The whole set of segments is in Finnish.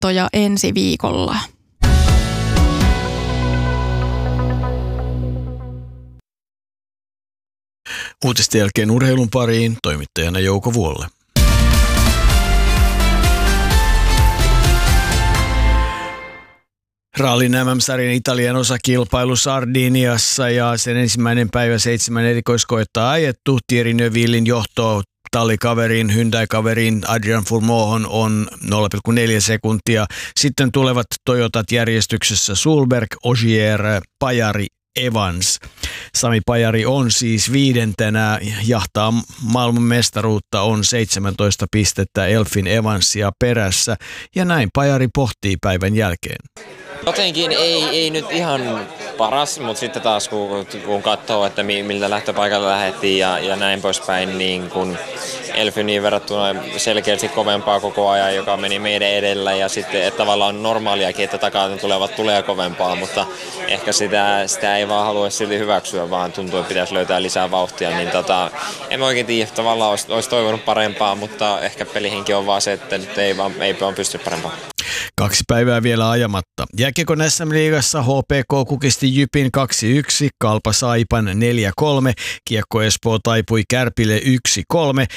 voittoja ensi viikolla. Uutisten jälkeen urheilun pariin toimittajana Jouko Vuolle. Rallin MM-sarjan Italian osakilpailu Sardiniassa ja sen ensimmäinen päivä 7 erikoiskoetta ajettu. Thierry Neuvillin johto tallikaverin, Hyundai-kaverin Adrian Fourmohon on 0,4 sekuntia. Sitten tulevat Toyotat järjestyksessä Sulberg, Ogier, Pajari, Evans. Sami Pajari on siis viidentenä, jahtaa maailman mestaruutta, on 17 pistettä Elfin Evansia perässä ja näin Pajari pohtii päivän jälkeen. Jotenkin ei nyt ihan paras, mutta sitten taas kun katsoo, että miltä lähtöpaikalla lähdettiin ja näin poispäin, niin kun Elfiniin verrattuna selkeästi kovempaa koko ajan, joka meni meidän edellä ja sitten että tavallaan on normaaliakin, että takaa tulee kovempaa, mutta ehkä sitä ei vaan halua silti hyväksyä, vaan tuntuu, että pitäisi löytää lisää vauhtia, niin en mä oikein tiedä, tavallaan olisi toivonut parempaa, mutta ehkä pelihenki on vaan se, että nyt ei vaan pysty parempaan. 2 päivää vielä ajamatta. Jääkiekon SM-liigassa HPK kukisti Jypin 2-1, Kalpa Saipan 4-3, Kiekko Espoo taipui Kärpille 1-3,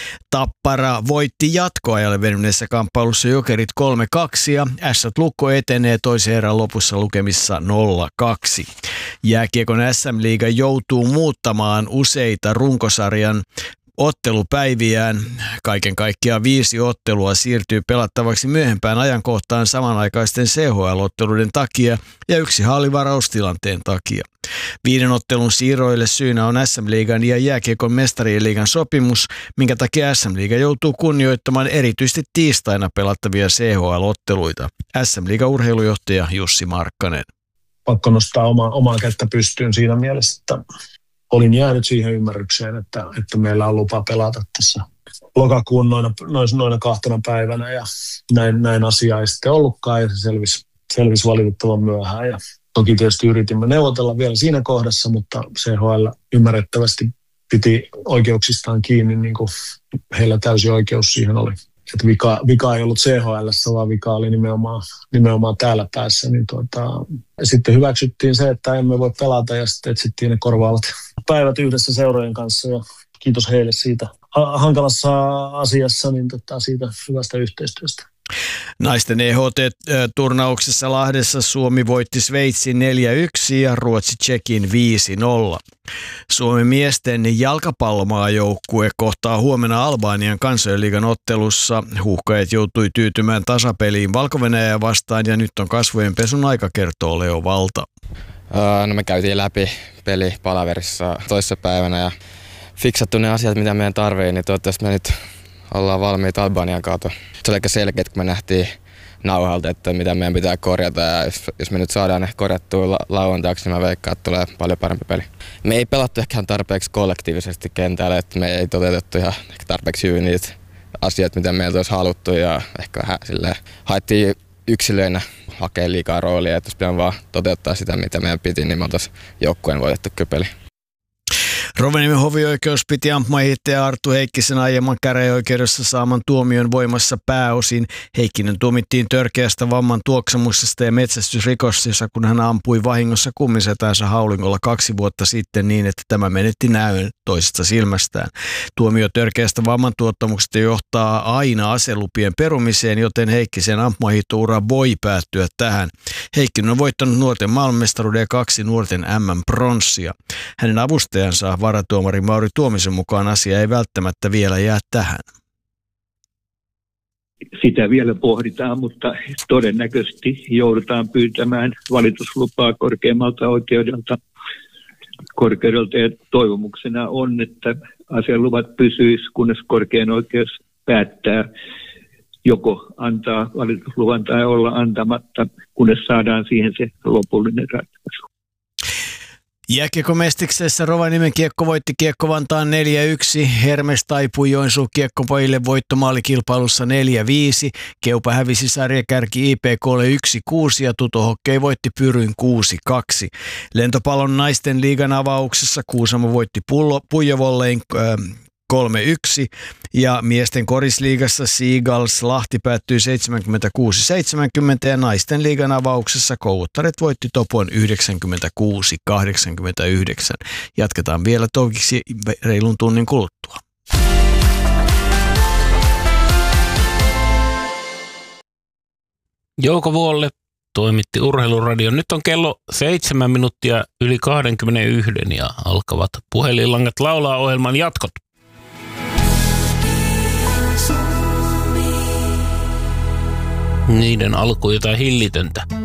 Tappara voitti jatkoajalle venyneessä kamppailussa Jokerit 3-2 ja Ässät Lukko etenee toisen erän lopussa lukemissa 0-2. Jääkiekon SM-liiga joutuu muuttamaan useita runkosarjan ottelupäiviään. Kaiken kaikkiaan 5 ottelua siirtyy pelattavaksi myöhempään ajankohtaan samanaikaisten CHL-otteluiden takia ja 1 hallivaraustilanteen takia. 5 ottelun siirroille syynä on SM-liigan ja Jääkiekon mestarien liigan sopimus, minkä takia SM-liiga joutuu kunnioittamaan erityisesti tiistaina pelattavia CHL-otteluita. SM-liigan urheilujohtaja Jussi Markkanen. Pakko nostaa omaa kättä pystyyn siinä mielessä, että olin jäänyt siihen ymmärrykseen, että meillä on lupa pelata tässä lokakuun noina 2 päivänä ja näin asia ei sitten ollutkaan ja se selvisi valitettavan myöhään. Ja toki tietysti yritimme neuvotella vielä siinä kohdassa, mutta CHL ymmärrettävästi piti oikeuksistaan kiinni, niin kuin heillä täysi oikeus siihen oli. Että vika ei ollut CHL:ssä, vaan vika oli nimenomaan täällä päässä. Niin sitten hyväksyttiin se, että emme voi pelata ja sitten etsittiin ne korvaavat päivät yhdessä seurojen kanssa. Ja kiitos heille siitä hankalassa asiassa, niin siitä hyvästä yhteistyöstä. Naisten EHT-turnauksessa Lahdessa Suomi voitti Sveitsin 4-1 ja Ruotsi Tšekin 5-0. Suomen miesten jalkapallomaajoukkue kohtaa huomenna Albanian kansainliigan ottelussa. Huuhkajat joutui tyytymään tasapeliin Valko-Venäjää vastaan ja nyt on kasvojen pesun aika, kertoo Leo Valta. No me käytiin läpi peli palaverissa toissapäivänä ja fiksattu ne asiat, mitä meidän tarvii, niin toivottavasti me nyt ollaan valmiita Albanian kautta. Se oli aika selkeä, kun me nähtiin nauhalta, että mitä meidän pitää korjata. Ja jos me nyt saadaan ne korjattua lauantaaksi, niin mä veikkaan, että tulee paljon parempi peli. Me ei pelattu ehkä tarpeeksi kollektiivisesti kentällä, että me ei toteutettu ihan tarpeeksi hyvin niitä asioita, mitä meiltä olisi haluttu. Ja ehkä vähän silleen haettiin yksilöinä hakea liikaa roolia, että jos pitää vaan toteuttaa sitä, mitä meidän piti, niin me oltaisiin joukkueen voitettu kyllä peli. Rovaniemen hovioikeus piti ampumaheittäjä Arttu Heikkisen aiemman käräjäoikeudessa saaman tuomion voimassa pääosin. Heikkinen tuomittiin törkeästä vamman tuoksamuksesta ja metsästysrikoksesta, kun hän ampui vahingossa kummisetänsä haulingolla 2 vuotta sitten niin, että tämä menetti näön toisesta silmästään. Tuomio törkeästä vamman tuottamuksesta johtaa aina aselupien perumiseen, joten Heikkisen ampumahiihtoura voi päättyä tähän. Heikkinen on voittanut nuorten maailmanmestaruuden ja 2 nuorten MM-pronssia. Hänen avustajansa varatuomari Mauri Tuomisen mukaan asia ei välttämättä vielä jää tähän. Sitä vielä pohditaan, mutta todennäköisesti joudutaan pyytämään valituslupaa korkeammalta korkeudelta ja toivomuksena on, että aseluvat pysyisi, kunnes korkein oikeus päättää joko antaa valitusluvan tai olla antamatta, kunnes saadaan siihen se lopullinen ratkaisu. Jääkiekkomestiksessä Rovaniemen Kiekko voitti Kiekko Vantaan 4-1. Hermes taipui Joensuun Kiekkopojille voittomaalikilpailussa 4-5. Keupa hävisi sarjakärki IPK:lle 1-6 ja Tuto Hockey voitti Pyryn 6-2. Lentopallon naisten liigan avauksessa Kuusamo voitti Puijovollein 3-2 3-1 ja miesten korisliigassa Seagulls Lahti päättyi 76-70 ja naisten liigan avauksessa Kouvottaret voitti Topon 96-89. Jatketaan vielä toukiksi reilun tunnin kuluttua. Jouko Vuolle toimitti Urheiluradio. Nyt on kello 7 minuuttia yli 21 ja alkavat puhelinlangat laulaa ohjelman jatkot. Niiden alku jotain hillitöntä.